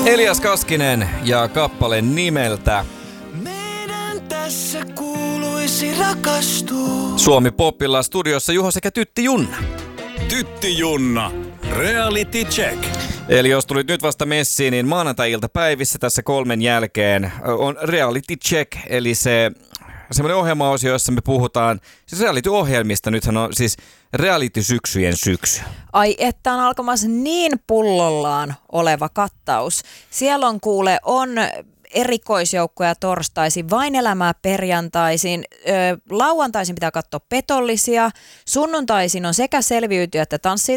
Elias Kaskinen ja kappale nimeltä Meidän tässä kuuluisi rakastua. Suomi Popilla studiossa Juho sekä Tytti Junna. Tytti Junna, reality check. Eli jos tulit nyt vasta messiin, niin maanantai-iltapäivissä tässä 3 jälkeen on reality check, eli semmoinen ohjelmaosio, jossa me puhutaan siis reality-ohjelmista. Nythän on siis reality-syksyjen syksy. Ai että on alkamassa niin pullollaan oleva kattaus. Siellä on on erikoisjoukkoja torstaisin, Vain elämää perjantaisin, lauantaisin pitää katsoa Petollisia, sunnuntaisin on sekä Selviytyjä että Tanssii